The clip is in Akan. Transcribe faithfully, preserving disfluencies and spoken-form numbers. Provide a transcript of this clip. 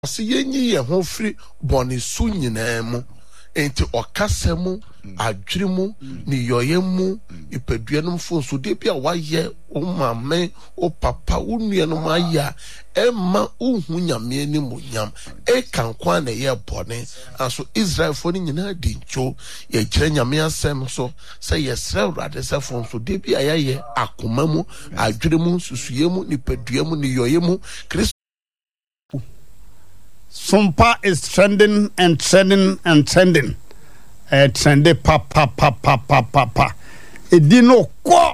ase yenyi ye ho firi boni su nyinaa mu enti okasa mu adwiri mu ni yoye mu ipadua no mfo so de bia waye o mame o papa o nua no maya emma uhu nyame ni munyam e kan kwa na ye bone aso Israel fo ni nyina di ncho ye kire nyame asem so se ye sra urade se fo so de bia ye akoma mu adwiri mu susuye mu ni padua mu ni yoye mu Christ. Sumpa is trending and trending and trending. Uh, trending pa pa pa pa pa pa pa. It did no qua.